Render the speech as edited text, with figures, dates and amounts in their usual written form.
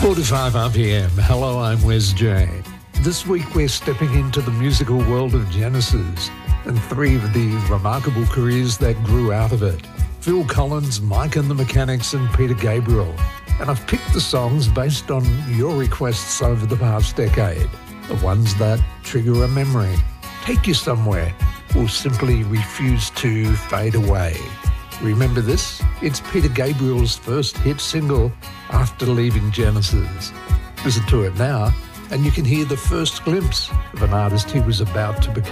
45 RPM. Hello, I'm Wes J. This week we're stepping into the musical world of Genesis and three of the remarkable careers that grew out of it. Phil Collins, Mike and the Mechanics and Peter Gabriel. And I've picked the songs based on your requests over the past decade. The ones that trigger a memory, take you somewhere, or simply refuse to fade away. Remember this? It's Peter Gabriel's first hit single after leaving Genesis. Listen to it now, and you can hear the first glimpse of an artist he was about to become.